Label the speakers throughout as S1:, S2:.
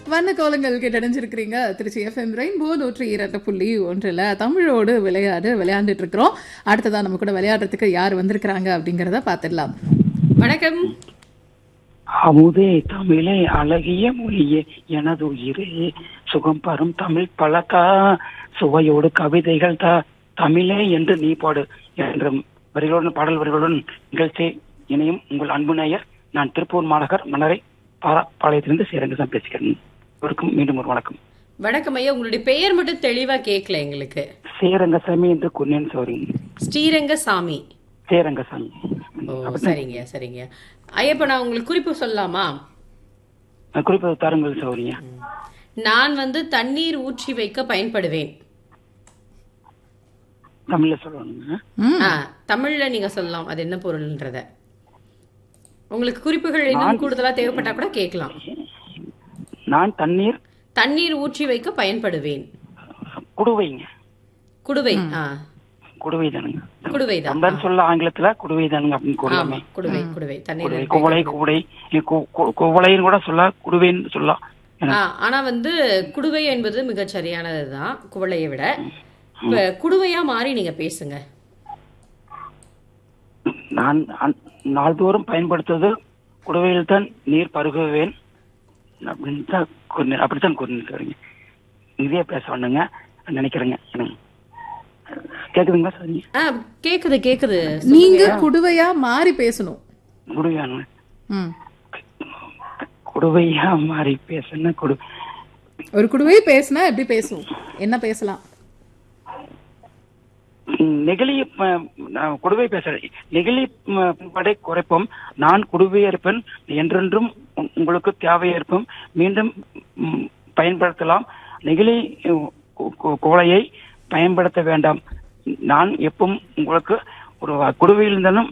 S1: வண்ண கோலங்கள் கேட்டடைஞ்சிருக்கிறீங்க. Trichy FM rainbow 102.1 தமிழோடு விளையாண்டுட்டு இருக்கிறோம். அடுத்ததான் நம்ம கூட விளையாடுறதுக்கு யார் வந்திருக்கிறாங்க அப்படிங்கறத பாத்துடலாம்.
S2: வணக்கம்.
S3: அமுதே தமிழே அழகிய மொழியே எனது உயிரே சுகம் பரும் தமிழ் பழக்கா சுவையோடு கவிதைகள் தா தமிழே என்று நீ பாடு என்ற வரிகளுடன் பாடல் வரிகளுடன் நிகழ்ச்சி இணையும் உங்கள் அன்பு நேயர். நான் திருப்பூர் மாநகர் மன்னரை பாளையத்திலிருந்து ஸ்ரீரங்கசாமி பேசுகிறேன். அவருக்கும் மீண்டும் ஒரு வணக்கம்.
S2: வணக்கம் ஐயா, உங்களுடைய பெயர் மட்டும் தெளிவா கேட்கல எங்களுக்கு.
S3: ஸ்ரீரங்கசாமி என்று குன்னேன் சோரி.
S2: ஸ்ரீரங்கசாமி.
S3: ஸ்ரீரங்கசாமி.
S2: சரிங்க சரிங்க ஐயா, இப்ப நான் உங்களுக்கு குறிப்பு சொல்லலாமா?
S3: குறிப்பு தாருங்கள் சௌரியா.
S2: நான் தண்ணீர் ஊற்றி வைக்க பயன்படுவேன்.
S3: தமிழ்ல சொல்லணுங்க.
S2: தமிழ்ல நீங்க சொல்லலாம் அது என்ன பொருள்ன்றத. உங்களுக்கு குறிப்புகள் இன்னும் கூடுதலா தேவைப்பட்டா கூட கேட்கலாம்.
S3: நான் தண்ணீர்
S2: ஊற்றி வைக்க பயன்படுவேன்.
S3: குடுவைங்க.
S2: குடுவை.
S3: குடுவை தானுங்க.
S2: குடுவை தான்
S3: சொல்ல ஆங்கிலத்துல குடுவை தானுங்க அப்படின்னு கூறலாமே.
S2: குடுவை குடுவை தண்ணீர்
S3: குவளை குவளை குவளைன்னு கூட சொல்ல குடுவைன்னு சொல்லலாம்.
S2: ஆனா குடுவை என்பது மிக சரியானதுதான் குவளையை விட. இப்ப குடுவையா மாறி நீங்க பேசுங்க.
S3: நான் நாள்தோறும் பயன்படுத்துவது குடுவையில் தான் நீர் பருகுவேன் அப்படித்தான் கூறிருக்காருங்க. இதே பேச வேணுங்க நினைக்கிறேங்க. கேக்குதுங்களா சார்?
S2: கேக்குது கேக்குது.
S1: நீங்க குடுவையா மாறி பேசணும்.
S3: குடுவையானுங்க. குடுவையா மாறி பேசணும்.
S1: ஒரு குடுவை பேசினா எப்படி பேசும்? என்ன பேசலாம்?
S3: நெகிழி குடுவை பேசுறேன். நெகிழி படை குறைப்போம். நான் குடுவையேற்பேன் என்றென்றும் உங்களுக்கு தேவையேற்போம். மீண்டும் பயன்படுத்தலாம். நெகிழி கோலையை பயன்படுத்த வேண்டாம். நான் எப்பவும் உங்களுக்கு ஒரு குடுவையில் இருந்தாலும்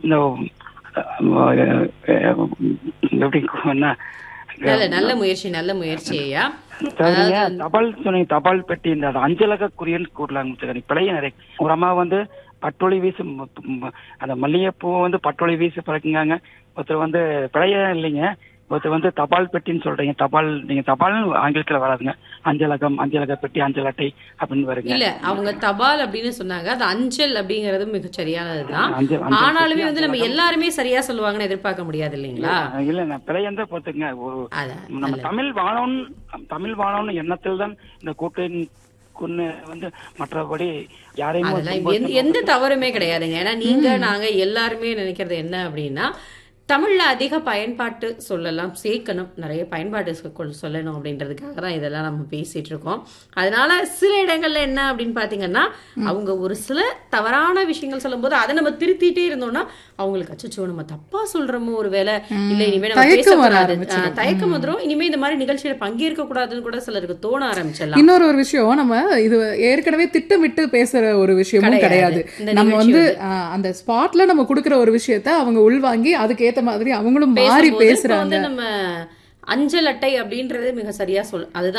S2: நல்ல முயற்சி ஐயா.
S3: தபால் பெட்டி இந்த அஞ்சலக குறியல் கூறலாங்க. பிழைய நிறைய ஒரு அம்மா பட்டொளி வீசு அந்த மல்லிகைப்பூ பட்டொளி வீசு பழக்குங்க. ஒருத்தர் பிழைய இல்லைங்க. ஒருத்தர் தபால் பெட்டின்னு சொல்றீங்க. நீங்க தபால் ஆங்கிலத்துல வராதுங்க. அஞ்சலக பெட்டி அஞ்சல் அட்டை அப்படின்னு வருங்க.
S2: இல்ல அவங்க தபால் அப்படின்னு சொன்னாங்க. அது அஞ்சல் அப்படிங்கறது மிக சரியானதுதான். ஆனாலுமே நம்ம எல்லாருமே சரியா சொல்லுவாங்கன்னு எதிர்பார்க்க முடியாது இல்லைங்களா?
S3: இல்ல நான் பிழையந்த போத்துங்க. ஒரு நம்ம தமிழ் வாழணும் எண்ணத்தில் தான் இந்த கூட்டின் மற்றபடி யாரையும்
S2: எந்த தவறுமே கிடையாதுங்க. ஏன்னா நீங்க நாங்க எல்லாருமே நினைக்கிறது என்ன அப்படின்னா, தமிழ்ல அதிக பயன்பாட்டு சொல்லலாம் சேர்க்கணும், நிறைய பயன்பாட்டு சொல்லணும் அப்படின்றதுக்காக தான் இதெல்லாம் நம்ம பேசிட்டு இருக்கோம். அதனால சில இடங்கள்ல என்ன அப்படின்னு பாத்தீங்கன்னா, அவங்க ஒரு சில தவறான விஷயங்கள் சொல்லும் போது அதை நம்ம திருத்திட்டே இருந்தோம்னா அவங்களுக்கு அச்சோ நம்ம தப்பா சொல்றோமோ ஒரு வேலை இல்ல இனிமே நம்ம பேசக்கூடாது தயக்கம் வந்துடும், இனிமே இந்த மாதிரி நிகழ்ச்சியில பங்கேற்க கூடாதுன்னு கூட சிலருக்கு தோண ஆரம்பிச்சிடலாம்.
S1: இன்னொரு ஒரு விஷயம், நம்ம இது ஏற்கனவே திட்டமிட்டு பேசுற ஒரு விஷயமும் கிடையாது. நம்ம அந்த ஸ்பாட்ல நம்ம கொடுக்கிற ஒரு விஷயத்த அவங்க உள்வாங்கி அதுக்கு மாதிரி அவங்களும் மாறி பேசுறாங்க.
S2: நம்ம அஞ்சல் அட்டை அப்படின்றது மிக சரியா அதுதான்